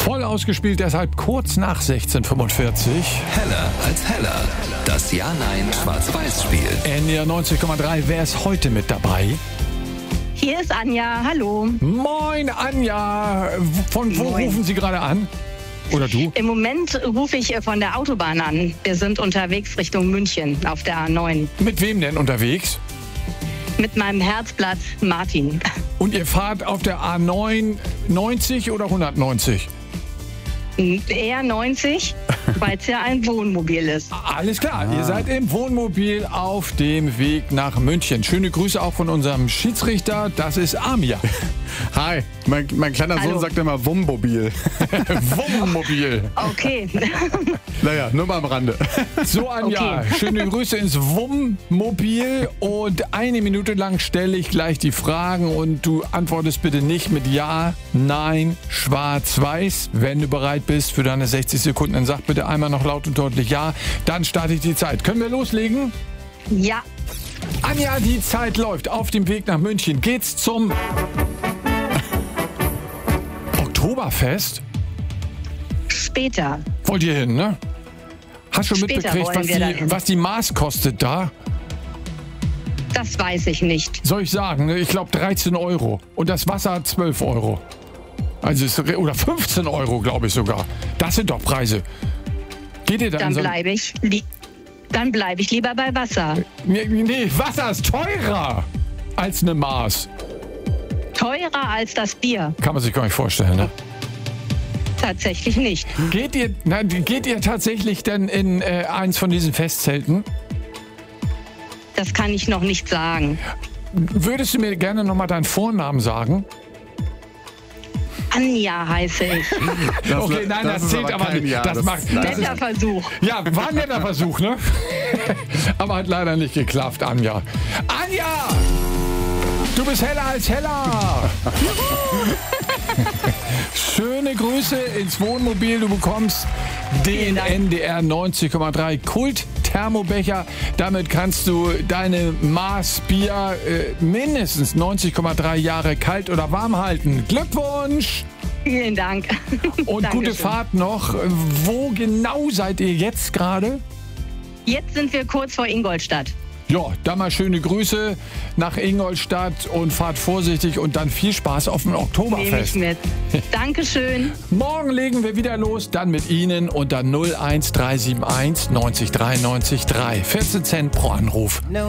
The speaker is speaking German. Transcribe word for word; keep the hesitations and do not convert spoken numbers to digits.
Voll ausgespielt, deshalb kurz nach sechzehn Uhr fünfundvierzig. Heller als heller. Das Ja-Nein-Schwarz-Weiß-Spiel. N D R neunzig Komma drei, wer ist heute mit dabei? Hier ist Anja, hallo. Moin Anja, von wo Moin. rufen Sie gerade an? Oder du? Im Moment rufe ich von der Autobahn an. Wir sind unterwegs Richtung München auf der A neun. Mit wem denn unterwegs? Mit meinem Herzblatt Martin. Und ihr fahrt auf der A neun neunzig oder hundertneunzig? Eher neunzig, weil es ja ein Wohnmobil ist. Alles klar, ihr seid im Wohnmobil auf dem Weg nach München. Schöne Grüße auch von unserem Schiedsrichter, das ist Amir. Hi, mein, mein kleiner Hallo. Sohn sagt immer Wohnmobil. Wohnmobil. Okay. Naja, nur mal am Rande. So Anja, Okay. schöne Grüße ins Wohnmobil und eine Minute lang stelle ich gleich die Fragen und du antwortest bitte nicht mit Ja, Nein, Schwarz-Weiß. Wenn du bereit bist für deine sechzig Sekunden, dann sag bitte einmal noch laut und deutlich Ja, dann starte ich die Zeit. Können wir loslegen? Ja, Anja, die Zeit läuft. Auf dem Weg nach München geht's zum Oktoberfest. später. Wollt ihr hin, ne? Hast schon Später mitbekriegt, wollen was wir die, dahin. was die Maß kostet da? Das weiß ich nicht. Soll ich sagen, ich glaube dreizehn Euro. Und das Wasser zwölf Euro. Also ist, oder fünfzehn Euro, glaube ich sogar. Das sind doch Preise. Geht ihr dann, Dann so? bleibe ich, li dann bleib ich lieber bei Wasser. Nee, nee, Wasser ist teurer als eine Maß. Teurer als das Bier. Kann man sich gar nicht vorstellen, ne? Tatsächlich nicht. Geht ihr, na, geht ihr tatsächlich denn in äh, eins von diesen Festzelten? Das kann ich noch nicht sagen. Würdest du mir gerne nochmal deinen Vornamen sagen? Anja heiße ich. Das, Okay, nein, das, ist zählt aber kein nicht. Ja, Das macht- das ist- Netter Versuch. Ja, war ein netter Versuch, ne? Aber hat leider nicht geklappt, Anja. Anja! Du bist heller als heller! Schöne Grüße ins Wohnmobil. Du bekommst den Vielen Dank. N D R neunzig Komma drei Kult-Thermobecher. Damit kannst du deine Maß Bier äh, mindestens neunzig Komma drei Jahre kalt oder warm halten. Glückwunsch! Vielen Dank. Und Dankeschön. gute Fahrt noch. Wo genau seid ihr jetzt gerade? Jetzt sind wir kurz vor Ingolstadt. Ja, dann mal schöne Grüße nach Ingolstadt und fahrt vorsichtig und dann viel Spaß auf dem Nehme ich Oktoberfest. mit. Dankeschön. Morgen legen wir wieder los, dann mit Ihnen unter null eins drei sieben eins neunzig drei neunzig drei. vierzehn Cent pro Anruf.